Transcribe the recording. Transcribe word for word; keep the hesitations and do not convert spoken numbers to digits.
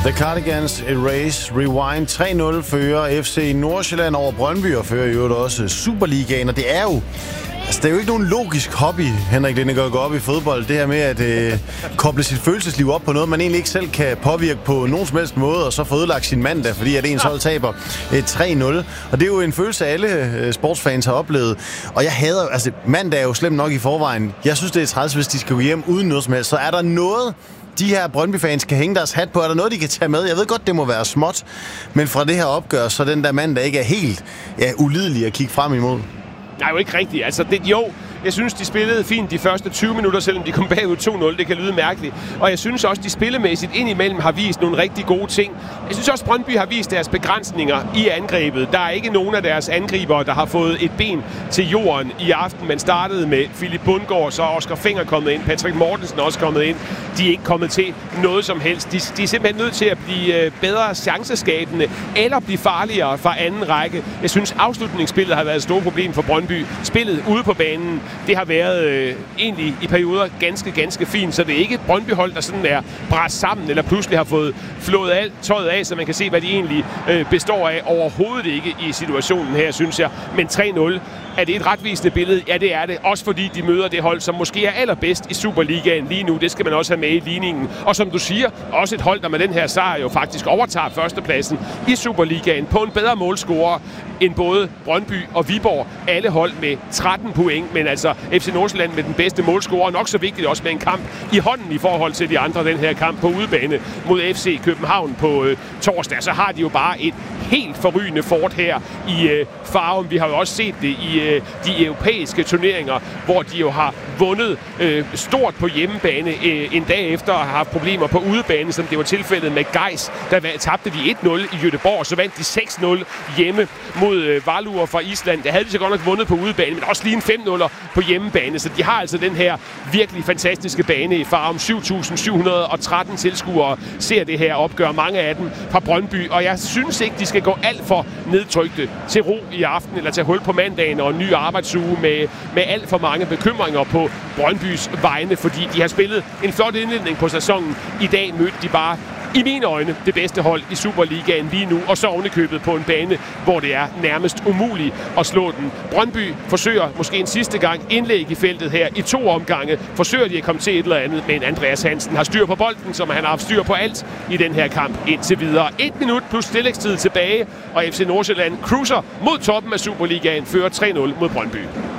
The Cardigans Erase Rewind tre nul fører F C Nordsjælland over Brøndby og fører i øvrigt også Superligaen. Og det er jo altså, det er jo ikke nogen logisk hobby, Henrik Lindegaard, går op i fodbold. Det her med at øh, koble sit følelsesliv op på noget, man egentlig ikke selv kan påvirke på nogen som helst måde, og så få ødelagt sin mandag, fordi at ens hold taber øh, tre nul. Og det er jo en følelse, alle øh, sportsfans har oplevet. Og jeg hader, altså mandag er jo slemt nok i forvejen. Jeg synes, det er træls, hvis de skal gå hjem uden noget som helst. Så er der noget, de her Brøndby-fans kan hænge deres hat på? Er der noget, de kan tage med? Jeg ved godt, det må være småt, men fra det her opgør, så den der mand, der ikke er helt ja, ulidelig at kigge frem imod. Nej, jo ikke rigtigt. Altså, det, jo, jeg synes, de spillede fint de første tyve minutter, selvom de kom bagud to nul. Det kan lyde mærkeligt. Og jeg synes også, de spillemæssigt indimellem har vist nogle rigtig gode ting. Jeg synes også, Brøndby har vist deres begrænsninger i angrebet. Der er ikke nogen af deres angribere, der har fået et ben til jorden i aften. Man startede med Philip Bundgaard, så er Oscar Fenger kommet ind. Patrick Mortensen er også kommet ind. De er ikke kommet til noget som helst. De, de er simpelthen nødt til at blive bedre chanceskabende eller blive farligere fra anden række. Jeg synes, afslutningsspillet har været et stort problem for Brøndby. Spillet ude på banen, det har været øh, egentlig i perioder ganske, ganske fint, så det er ikke Brøndby-hold, der sådan er bræst sammen, eller pludselig har fået flået alt tøjet af, så man kan se, hvad de egentlig øh, består af. Overhovedet ikke i situationen her, synes jeg. Men tre nul, er det et retvisende billede? Ja, det er det. Også fordi de møder det hold, som måske er allerbedst i Superligaen lige nu. Det skal man også have med i ligningen. Og som du siger, også et hold, der med den her sejr jo faktisk overtager førstepladsen i Superligaen på en bedre målscorer end både Brøndby og Viborg. Alle hold med tretten point, men altså F C Nordsjælland med den bedste målscorer. Nok så vigtigt også med en kamp i hånden i forhold til de andre. Den her kamp på udebane mod F C København på øh, torsdag. Så har de jo bare et helt forrygende fort her i øh, Farum. Vi har jo også set det i øh, de europæiske turneringer, hvor de jo har vundet øh, stort på hjemmebane øh, en dag efter at have haft problemer på udebane, som det var tilfældet med Geis. Der tabte de et nul i Göteborg, så vandt de seks nul hjemme mod øh, Valur fra Island. Der havde de så godt nok vundet på udebane, men også lige en fem nul på hjemmebane. Så de har altså den her virkelig fantastiske bane i Farum. syv tusind syv hundrede og tretten tilskuere ser det her opgør, mange af dem fra Brøndby. Og jeg synes ikke, de skal gå alt for nedtrykte til ro i aften, eller tage hul på mandagen og en ny arbejdsuge med, med alt for mange bekymringer på Brøndbys vegne, fordi de har spillet en flot indledning på sæsonen. I dag mødte de bare i mine øjne det bedste hold i Superligaen lige nu, og så ovenikøbet på en bane, hvor det er nærmest umuligt at slå den. Brøndby forsøger måske en sidste gang indlæg i feltet her i to omgange. Forsøger de at komme til et eller andet, men Andreas Hansen har styr på bolden, som han har haft styr på alt i den her kamp indtil videre. Et minut plus tillægstid tilbage, og F C Nordsjælland cruiser mod toppen af Superligaen, fører tre nul mod Brøndby.